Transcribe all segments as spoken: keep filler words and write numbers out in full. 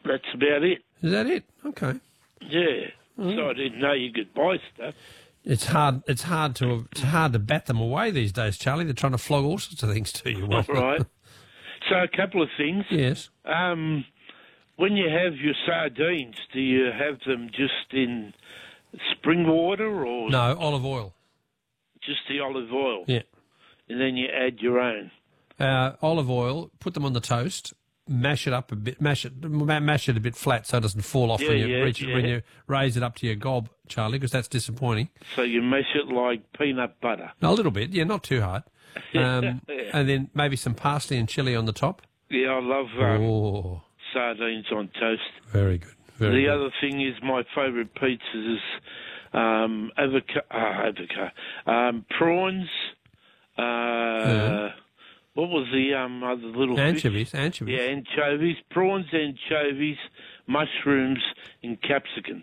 that's about it. Is that it? Okay. Yeah. Mm. So I didn't know you could buy stuff. It's hard. It's hard to. It's hard to bat them away these days, Charlie. They're trying to flog all sorts of things to you. All right. So a couple of things. Yes. Um, when you have your sardines, do you have them just in spring water or no olive oil? Just the olive oil. Yeah. And then you add your own. Uh, olive oil. Put them on the toast. Mash it up a bit. Mash it. Mash it a bit flat so it doesn't fall off yeah, when you yeah, reach it, yeah. when you raise it up to your gob, Charlie, because that's disappointing. So you mash it like peanut butter. A little bit, yeah, not too hard. Um, yeah. And then maybe some parsley and chilli on the top. Yeah, I love um, oh. sardines on toast. Very good. Very the good. other thing is my favourite pizzas is um, avocado, uh, avocado um, prawns. Uh, yeah. What was the um, other little anchovies? Fish? Anchovies. Yeah, anchovies, prawns, anchovies, mushrooms, and capsicum.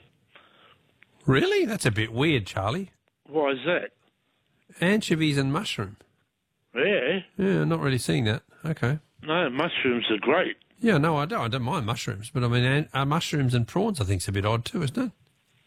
Really? That's a bit weird, Charlie. Why is that? Anchovies and mushroom. Yeah. Yeah, not really seeing that. Okay. No, mushrooms are great. Yeah, no, I don't. I don't mind mushrooms, but I mean, an, uh, mushrooms and prawns, I think, is a bit odd too, isn't it?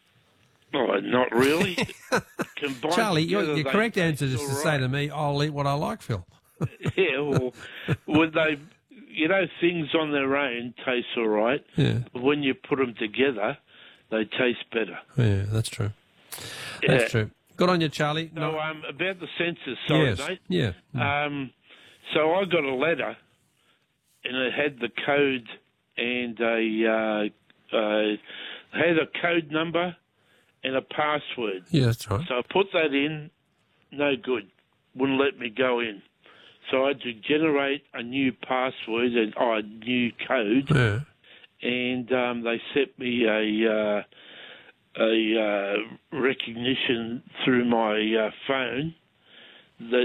Oh, not really. Charlie, your, together, your correct answer is to right. say to me, "I'll eat what I like, Phil." Yeah, well, when they, you know, things on their own taste all right. Yeah. But when you put them together, they taste better. Yeah, that's true. Yeah. That's true. Good on you, Charlie. So, um, about the census, sorry, yes. mate. Yeah. Um, so I got a letter, and it had the code and a uh, uh, had a code number and a password. Yeah, that's right. So I put that in, no good, wouldn't let me go in. So I had to generate a new password and oh, a new code, Yeah. and um, they sent me a uh, a uh, recognition through my uh, phone that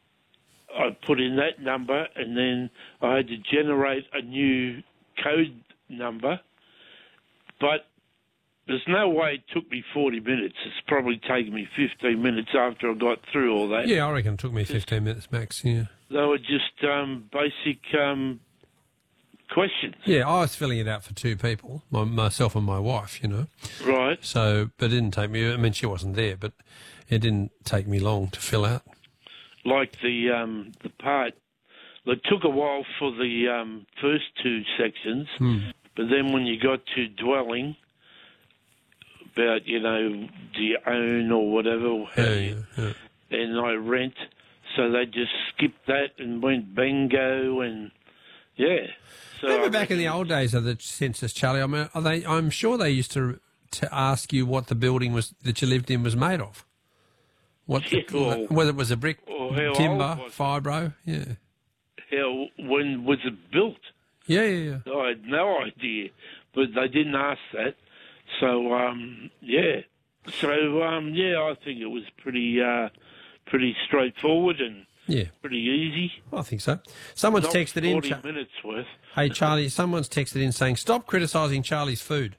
I put in that number, and then I had to generate a new code number. But there's no way it took me forty minutes. It's probably taken me fifteen minutes after I got through all that. Yeah, I reckon it took me fifteen minutes max, yeah. They were just um, basic um, questions. Yeah, I was filling it out for two people, my, myself and my wife, you know. Right. So, but it didn't take me, I mean, she wasn't there, but it didn't take me long to fill out. Like the um, the part, it took a while for the um, first two sections, Hmm. but then when you got to dwelling, about, you know, do you own or whatever, how Yeah, you, yeah, yeah. and I rent, so they just skipped that and went bingo and, yeah. So Remember I back in the reckon- old days of the census, Charlie, I mean, are they, I'm sure they used to to ask you what the building was that you lived in was made of. What the, Yeah, or- whether it was a brick, or how timber, old was it? fibro, yeah. How, when was it built? Yeah, yeah, yeah. I had no idea, but they didn't ask that. So, um, yeah. So, um, yeah, I think it was pretty, uh, pretty straightforward and Yeah. pretty easy. I think so. Someone's Not texted in. forty Cha- minutes worth. hey, Charlie, someone's texted in saying, stop criticising Charlie's food.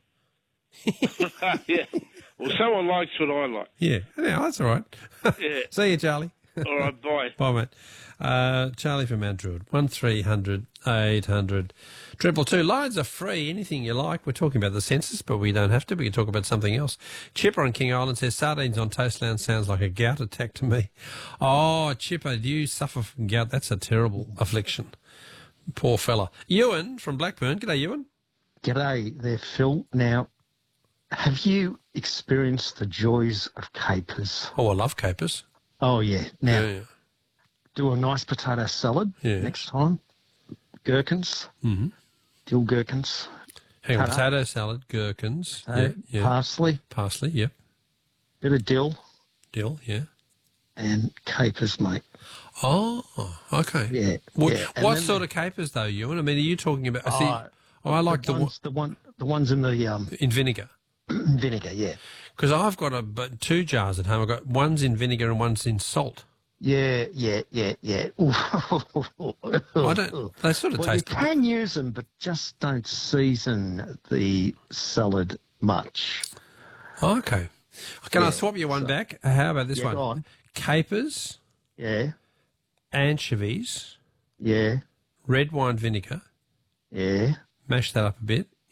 Yeah. Well, someone likes what I like. Yeah, yeah, that's all right. Yeah. See you, Charlie. All right, bye. Bye, mate. Uh, Charlie from Mount Druitt, one three hundred eight hundred triple two. Lines are free, anything you like. We're talking about the census, but we don't have to. We can talk about something else. Chipper on King Island says, sardines on toast lounge sounds like a gout attack to me. Oh, Chipper, do you suffer from gout? That's a terrible affliction. Poor fella. Ewan from Blackburn. G'day, Ewan. G'day there, Phil. Now, have you experienced the joys of capers? Oh, I love capers. Oh, yeah. Now, Yeah, yeah. do a nice potato salad Yeah. next time. Gherkins, Mm-hmm. dill gherkins, Hang on, Cut up. potato salad, gherkins, uh, yeah, yeah. parsley, parsley, yep, bit of dill, dill, yeah. and capers, mate. Oh, okay. Yeah. What, yeah. And what then sort the- of capers, though, Ewan? I mean, are you talking about... I see, Oh, oh, I like the, the ones, the one, the ones in the um, one in vinegar. vinegar. Yeah. Because I've got a, but two jars at home. I've got one's in vinegar and one's in salt. Yeah, yeah, yeah, yeah. I don't... They sort of Well, you taste... can use them, but just don't season the salad much. Oh, okay. Can I Yeah, swap you one so- back? How about this Yeah, one? go on. Capers, Yeah, anchovies, yeah, red wine vinegar, yeah, mash that up a bit,